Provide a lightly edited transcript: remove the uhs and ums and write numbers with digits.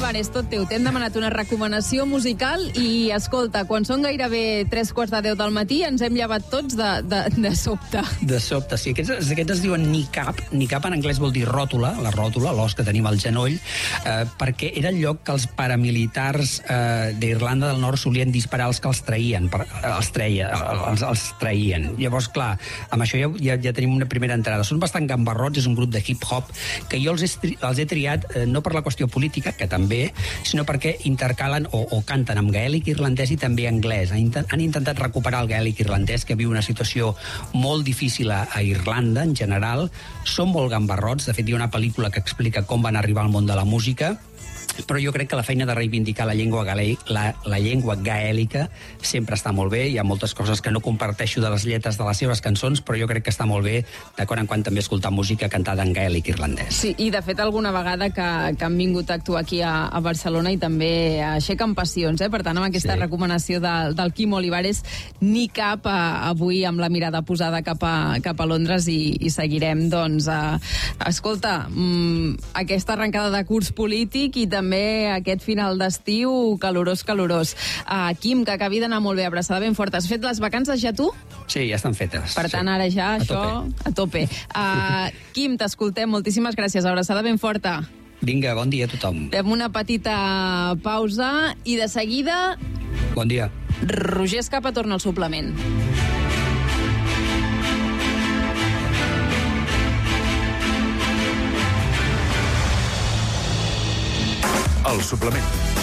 Olivares, tot teu. T'hem demanat una recomanació musical i, escolta, quan són gairebé 3:15 del matí ens hem llevat tots de sobte. De sobte, sí. Aquests es diuen Nicap. Nicap en anglès vol dir ròtula, la ròtula, l'os que tenim al genoll, perquè era el lloc que els paramilitars d'Irlanda del Nord solien disparar els que els traïen. Els traïen. Llavors, clar, amb això ja tenim una primera entrada. Són bastant gambarrots, és un grup de hip-hop que jo els he triat no per la qüestió política, que també, sinó perquè intercalen o canten en gaèlic irlandès i també anglès. Han intentat recuperar el gaèlic irlandès, que viu una situació molt difícil a Irlanda, en general. Són molt gambarrots. De fet, hi ha una pel·lícula que explica com van arribar al món de la música, però jo crec que la feina de reivindicar la llengua gaèlica sempre està molt bé. Hi ha moltes coses que no comparteixo de les lletres de les seves cançons, però jo crec que està molt bé de quan en quan també escoltar música cantada en gaèlic irlandès. Sí, i de fet alguna vegada que han vingut a actuar aquí a Barcelona i també aixequen passions, Per tant, amb aquesta recomanació del Quim Olivares, Nicap, avui amb la mirada posada cap a Londres i seguirem, doncs, escolta, aquesta arrencada de curs polític i també aquest final d'estiu calorós. Quim, que acabi d'anar molt bé, abraçada ben forta. Has fet les vacances ja tu? Sí, ja estan fetes. Per tant, ara ja a tope. Quim, t'escoltem, moltíssimes gràcies, abraçada ben forta. Vinga, bon dia a tothom. Fem una petita pausa i de seguida... Bon dia. Roger Escapa torna al suplement. El suplement.